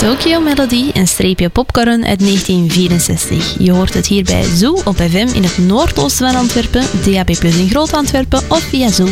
Tokyo Melody, een streepje popcorn uit 1964. Je hoort het hier bij Zoo op FM in het noordoosten van Antwerpen, DAB+ in Groot-Antwerpen of via zoo.be.